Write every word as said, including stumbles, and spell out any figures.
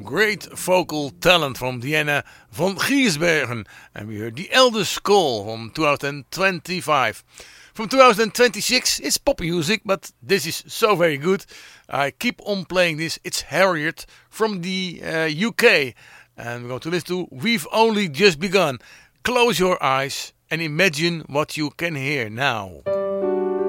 great vocal talent from Diana von Giersbergen. And we heard The Eldest Call from twenty twenty-five. From twenty twenty-six, it's pop music, but this is so very good. I keep on playing this. It's Harriet from the uh, U K. And we're going to listen to We've Only Just Begun. Close your eyes and imagine what you can hear now.